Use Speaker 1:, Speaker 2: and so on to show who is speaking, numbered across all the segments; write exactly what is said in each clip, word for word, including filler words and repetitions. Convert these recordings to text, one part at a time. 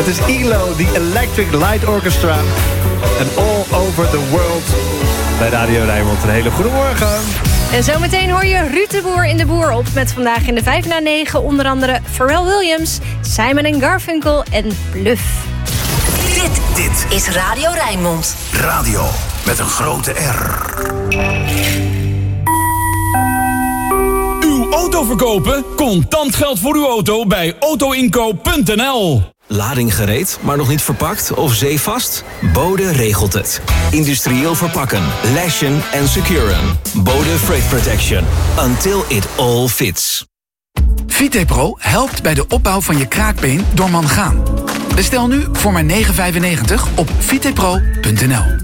Speaker 1: Het is E L O, The Electric Light Orchestra. En All Over the World. Bij Radio Rijnmond, een hele goede morgen.
Speaker 2: En zometeen hoor je Ruud de Boer in de Boer op... met vandaag in de vijf na negen onder andere Pharrell Williams... Simon en Garfunkel en Bluff.
Speaker 3: Dit, dit is Radio Rijnmond.
Speaker 4: Radio met een grote R.
Speaker 5: Uw auto verkopen? Contant geld voor uw auto bij autoinkoop punt n l.
Speaker 6: Lading gereed, maar nog niet verpakt of zeevast? Bode regelt het. Industrieel verpakken, lashen en securen. Bode Freight Protection. Until it all fits.
Speaker 7: Vitepro helpt bij de opbouw van je kraakbeen door mangaan. Bestel nu voor maar negen vijfennegentig op vitepro punt n l.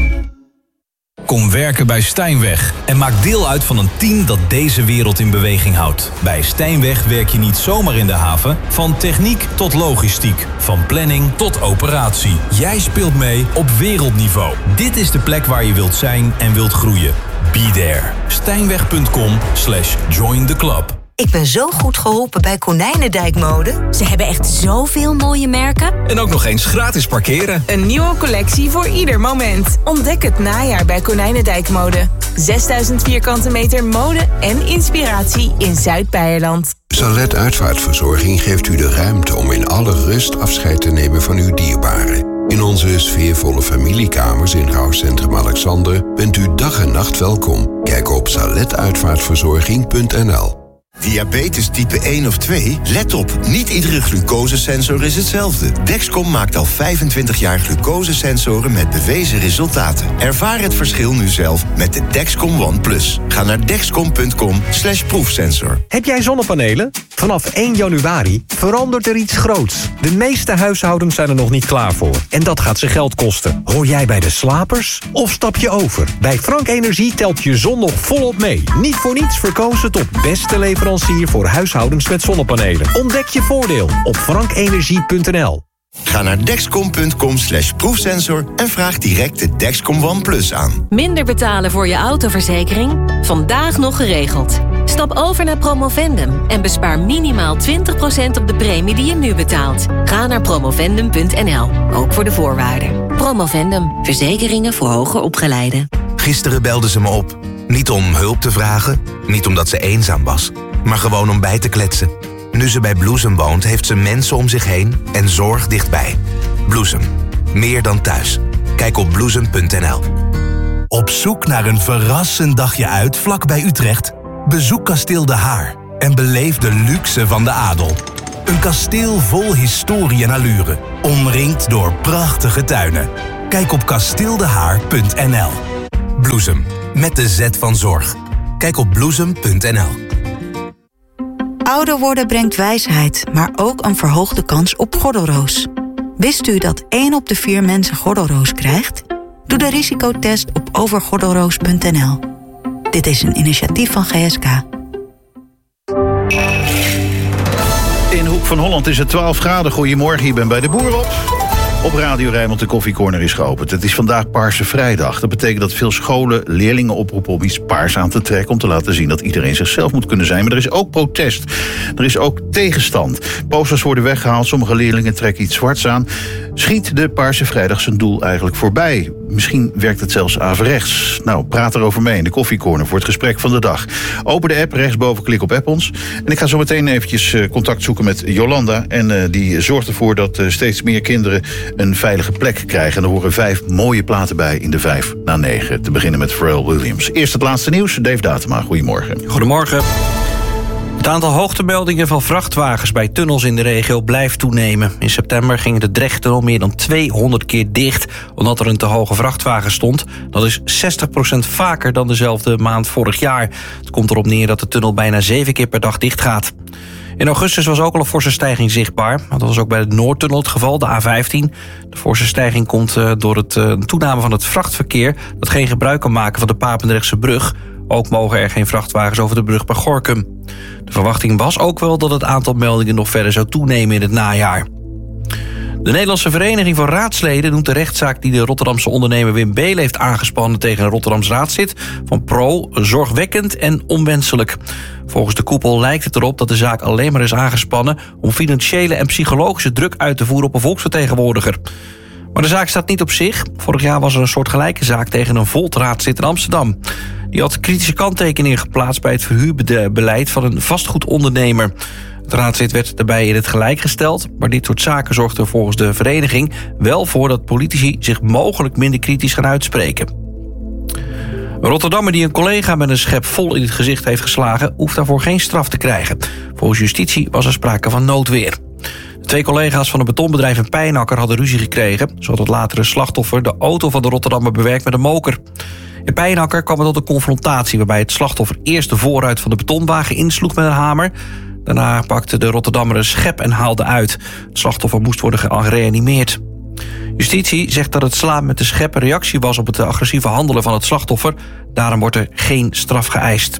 Speaker 8: Kom werken bij Stijnweg en maak deel uit van een team dat deze wereld in beweging houdt. Bij Stijnweg werk je niet zomaar in de haven, van techniek tot logistiek, van planning tot operatie. Jij speelt mee op wereldniveau. Dit is de plek waar je wilt zijn en wilt groeien. Be there. Stijnweg punt com slash join the club.
Speaker 3: Ik ben zo goed geholpen bij Konijnendijk Mode. Ze hebben echt zoveel mooie merken.
Speaker 6: En ook nog eens gratis parkeren.
Speaker 9: Een nieuwe collectie voor ieder moment. Ontdek het najaar bij Konijnendijk Mode. zesduizend vierkante meter mode en inspiratie in Zuid-Beierland.
Speaker 10: Salet Uitvaartverzorging geeft u de ruimte om in alle rust afscheid te nemen van uw dierbaren. In onze sfeervolle familiekamers in Rouwcentrum Alexander bent u dag en nacht welkom. Kijk op salet uitvaartverzorging punt n l.
Speaker 11: Diabetes type één of twee? Let op, niet iedere glucosesensor is hetzelfde. Dexcom maakt al vijfentwintig jaar glucosesensoren met bewezen resultaten. Ervaar het verschil nu zelf met de Dexcom One Plus. Ga naar dexcom punt com slash proefsensor.
Speaker 1: Heb jij zonnepanelen? Vanaf één januari verandert er iets groots. De meeste huishoudens zijn er nog niet klaar voor. En dat gaat ze geld kosten. Hoor jij bij de slapers? Of stap je over? Bij Frank Energie telt je zon nog volop mee. Niet voor niets verkozen tot beste leverancier voor huishoudens met zonnepanelen. Ontdek je voordeel op frank energie punt n l.
Speaker 11: Ga naar dexcom punt com slash proefsensor en vraag direct de Dexcom One Plus aan.
Speaker 3: Minder betalen voor je autoverzekering? Vandaag nog geregeld. Stap over naar Promovendum en bespaar minimaal twintig procent op de premie die je nu betaalt. Ga naar promovendum punt n l, ook voor de voorwaarden. Promovendum, verzekeringen voor hoger opgeleiden.
Speaker 4: Gisteren belde ze me op. Niet om hulp te vragen, niet omdat ze eenzaam was, maar gewoon om bij te kletsen. Nu ze bij Bloesem woont, heeft ze mensen om zich heen en zorg dichtbij. Bloesem, meer dan thuis. Kijk op bloesem punt n l.
Speaker 12: Op zoek naar een verrassend dagje uit vlakbij Utrecht? Bezoek Kasteel De Haar en beleef de luxe van de adel. Een kasteel vol historie en allure, omringd door prachtige tuinen. Kijk op kasteel de haar punt n l. Bloesem, met de Z van zorg. Kijk op bloesem punt n l.
Speaker 13: Ouder worden brengt wijsheid, maar ook een verhoogde kans op gordelroos. Wist u dat één op de vier mensen gordelroos krijgt? Doe de risicotest op overgordelroos punt n l. Dit is een initiatief van G S K.
Speaker 14: In Hoek van Holland is het twaalf graden. Goedemorgen, je bent bij de Boer op. Op Radio Rijnmond de koffiecorner is geopend. Het is vandaag Paarse Vrijdag. Dat betekent dat veel scholen leerlingen oproepen om iets paars aan te trekken, om te laten zien dat iedereen zichzelf moet kunnen zijn. Maar er is ook protest. Er is ook tegenstand. Posters worden weggehaald. Sommige leerlingen trekken iets zwarts aan. Schiet de Paarse Vrijdag zijn doel eigenlijk voorbij? Misschien werkt het zelfs averechts. Nou, praat erover mee in de koffiecorner voor het gesprek van de dag. Open de app, rechtsboven klik op app ons. En ik ga zo meteen eventjes contact zoeken met Jolanda. En uh, die zorgt ervoor dat uh, steeds meer kinderen een veilige plek krijgen. En er horen vijf mooie platen bij in de vijf na negen. Te beginnen met Pharrell Williams. Eerst het laatste nieuws. Dave Datema, goedemorgen.
Speaker 15: Goedemorgen. Het aantal hoogtemeldingen van vrachtwagens bij tunnels in de regio blijft toenemen. In september ging de Drechttunnel meer dan tweehonderd keer dicht, omdat er een te hoge vrachtwagen stond. Dat is zestig procent vaker dan dezelfde maand vorig jaar. Het komt erop neer dat de tunnel bijna zeven keer per dag dicht gaat. In augustus was ook al een forse stijging zichtbaar. Dat was ook bij de Noordtunnel het geval, de A vijftien. De forse stijging komt door het uh, toename van het vrachtverkeer dat geen gebruik kan maken van de Papendrechtse brug. Ook mogen er geen vrachtwagens over de brug bij Gorinchem. De verwachting was ook wel dat het aantal meldingen nog verder zou toenemen in het najaar. De Nederlandse Vereniging van Raadsleden noemt de rechtszaak die de Rotterdamse ondernemer Wim Beelen heeft aangespannen tegen een Rotterdams raadslid van Pro zorgwekkend en onwenselijk. Volgens de koepel lijkt het erop dat de zaak alleen maar is aangespannen om financiële en psychologische druk uit te voeren op een volksvertegenwoordiger. Maar de zaak staat niet op zich. Vorig jaar was er een soortgelijke zaak tegen een Volt-raadslid in Amsterdam. Die had kritische kanttekeningen geplaatst bij het verhuurbeleid van een vastgoedondernemer. Het raadslid werd daarbij in het gelijk gesteld, maar dit soort zaken zorgt er volgens de vereniging wel voor dat politici zich mogelijk minder kritisch gaan uitspreken. Een Rotterdammer die een collega met een schep vol in het gezicht heeft geslagen, hoeft daarvoor geen straf te krijgen. Volgens justitie was er sprake van noodweer. De twee collega's van een betonbedrijf in Pijnakker hadden ruzie gekregen. Zo had het latere slachtoffer de auto van de Rotterdammer bewerkt met een moker. In Pijnakker kwam het tot een confrontatie waarbij het slachtoffer eerst de voorruit van de betonwagen insloeg met een hamer. Daarna pakte de Rotterdammer een schep en haalde uit. Het slachtoffer moest worden gereanimeerd. Justitie zegt dat het slaan met de schep een reactie was op het agressieve handelen van het slachtoffer. Daarom wordt er geen straf geëist.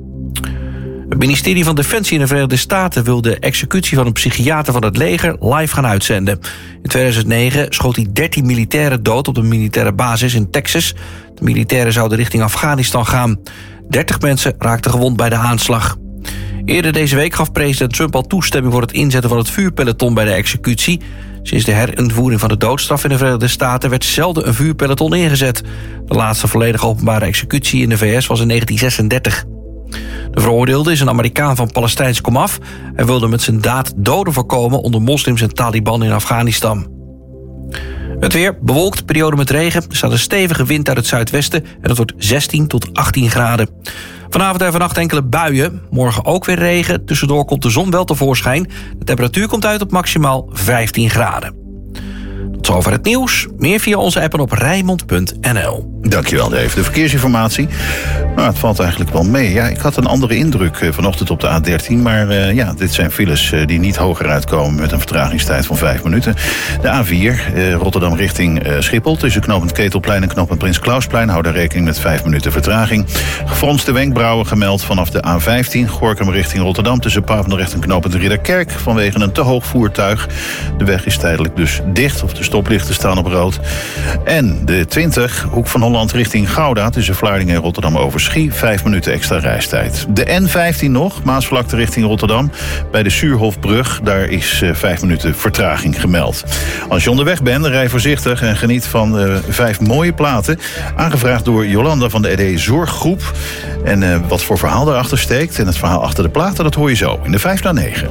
Speaker 15: Het ministerie van Defensie in de Verenigde Staten wil de executie van een psychiater van het leger live gaan uitzenden. In tweeduizend negen schoot hij dertien militairen dood op de militaire basis in Texas. De militairen zouden richting Afghanistan gaan. dertig mensen raakten gewond bij de aanslag. Eerder deze week gaf president Trump al toestemming voor het inzetten van het vuurpeloton bij de executie. Sinds de herinvoering van de doodstraf in de Verenigde Staten werd zelden een vuurpeloton ingezet. De laatste volledige openbare executie in de V S was in negentien zesendertig. De veroordeelde is een Amerikaan van Palestijns komaf. Hij wilde met zijn daad doden voorkomen onder moslims en Taliban in Afghanistan. Het weer, bewolkt, periode met regen. Er staat een stevige wind uit het zuidwesten en het wordt zestien tot achttien graden. Vanavond en vannacht enkele buien. Morgen ook weer regen. Tussendoor komt de zon wel tevoorschijn. De temperatuur komt uit op maximaal vijftien graden. Tot zover het nieuws. Meer via onze app en op Rijnmond punt n l.
Speaker 14: Dankjewel Dave. De verkeersinformatie. Nou, het valt eigenlijk wel mee. Ja, ik had een andere indruk uh, vanochtend op de A dertien. Maar uh, ja, dit zijn files uh, die niet hoger uitkomen met een vertragingstijd van vijf minuten. De A vier, uh, Rotterdam richting uh, Schiphol. Tussen knooppunt Ketelplein en knooppunt Prins Klausplein. Hou daar rekening met vijf minuten vertraging. Gefronste wenkbrauwen gemeld vanaf de A vijftien. Gorinchem richting Rotterdam. Tussen Papendrecht en knooppunt Ridderkerk. Vanwege een te hoog voertuig. De weg is tijdelijk dus dicht. Of de stoplichten staan op rood. En de twintig, Hoek van Holland richting Gouda. Tussen Vlaardingen en Rotterdam over Schie. Vijf minuten extra reistijd. De N vijftien nog. Maasvlakte richting Rotterdam. Bij de Suurhofbrug. Daar is uh, vijf minuten vertraging gemeld. Als je onderweg bent, rij voorzichtig en geniet van uh, vijf mooie platen. Aangevraagd door Jolanda van de E D Zorggroep. En uh, wat voor verhaal daarachter steekt. En het verhaal achter de platen, dat hoor je zo. In de vijf na negen.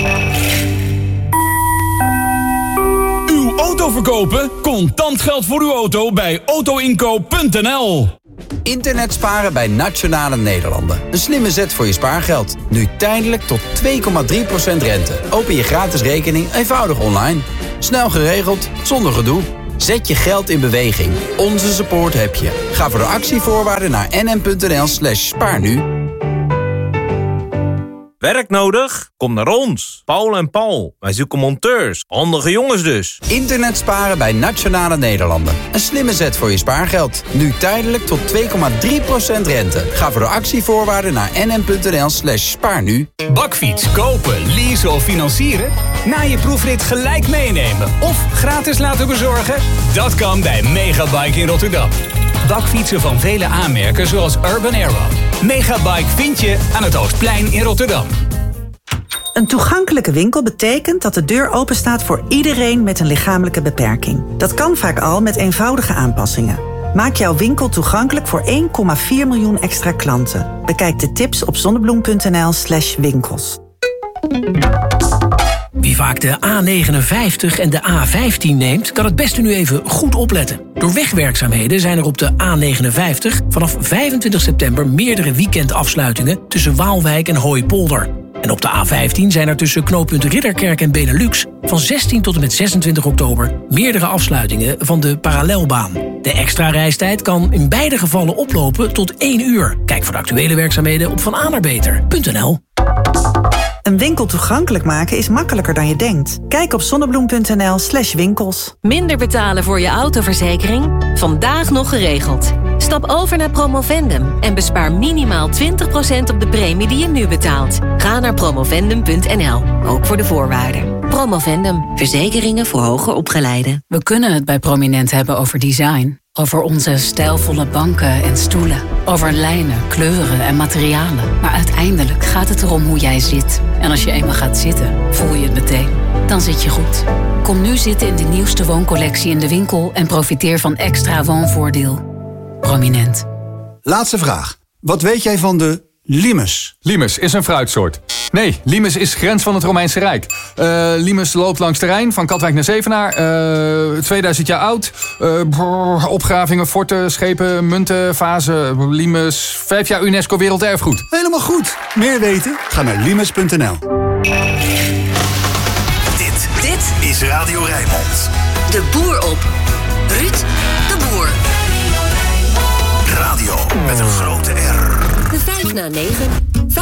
Speaker 5: Auto verkopen? Contant geld voor uw auto bij auto inkoop punt n l.
Speaker 16: Internet sparen bij Nationale Nederlanden. Een slimme zet voor je spaargeld. Nu tijdelijk tot twee komma drie procent rente. Open je gratis rekening eenvoudig online. Snel geregeld, zonder gedoe. Zet je geld in beweging. Onze support heb je. Ga voor de actievoorwaarden naar n n punt n l slash spaar nu.
Speaker 17: Werk nodig? Kom naar ons. Paul en Paul. Wij zoeken monteurs. Handige jongens dus.
Speaker 16: Internet sparen bij Nationale Nederlanden. Een slimme zet voor je spaargeld. Nu tijdelijk tot twee komma drie procent rente. Ga voor de actievoorwaarden naar n n punt n l slash spaar nu.
Speaker 18: Bakfiets kopen, leasen of financieren? Na je proefrit gelijk meenemen of gratis laten bezorgen? Dat kan bij Megabike in Rotterdam. Bakfietsen van vele aanmerken zoals Urban Arrow. Megabike vind je aan het Oostplein in Rotterdam.
Speaker 19: Een toegankelijke winkel betekent dat de deur open staat voor iedereen met een lichamelijke beperking. Dat kan vaak al met eenvoudige aanpassingen. Maak jouw winkel toegankelijk voor één komma vier miljoen extra klanten. Bekijk de tips op zonnebloem punt n l slash winkels.
Speaker 20: Wie vaak de A negenenvijftig en de A vijftien neemt, kan het beste nu even goed opletten. Door wegwerkzaamheden zijn er op de A negenenvijftig vanaf vijfentwintig september meerdere weekendafsluitingen tussen Waalwijk en Hooipolder. En op de A vijftien zijn er tussen knooppunt Ridderkerk en Benelux van zestien tot en met zesentwintig oktober meerdere afsluitingen van de parallelbaan. De extra reistijd kan in beide gevallen oplopen tot één uur. Kijk voor de actuele werkzaamheden op van a naar beter punt n l.
Speaker 19: Een winkel toegankelijk maken is makkelijker dan je denkt. Kijk op zonnebloem punt n l slash winkels.
Speaker 3: Minder betalen voor je autoverzekering? Vandaag nog geregeld. Stap over naar Promovendum en bespaar minimaal twintig procent op de premie die je nu betaalt. Ga naar promovendum punt n l, ook voor de voorwaarden. Promovendum. Verzekeringen voor hoger opgeleiden.
Speaker 21: We kunnen het bij Prominent hebben over design. Over onze stijlvolle banken en stoelen. Over lijnen, kleuren en materialen. Maar uiteindelijk gaat het erom hoe jij zit. En als je eenmaal gaat zitten, voel je het meteen. Dan zit je goed. Kom nu zitten in de nieuwste wooncollectie in de winkel... en profiteer van extra woonvoordeel. Prominent.
Speaker 22: Laatste vraag. Wat weet jij van de limes?
Speaker 23: Limes is een fruitsoort. Nee, limes is grens van het Romeinse Rijk. Uh, limes loopt langs de Rijn, van Katwijk naar Zevenaar. Uh, tweeduizend jaar oud. Uh, brrr, opgravingen, forten, schepen, munten, vazen. Limes, vijf jaar UNESCO Werelderfgoed.
Speaker 22: Helemaal goed. Meer weten? Ga naar limes punt n l.
Speaker 12: Dit, dit is Radio Rijnmond.
Speaker 3: De Boer op. Ruud de Boer.
Speaker 12: Radio met een grote R.
Speaker 3: De vijf na negen.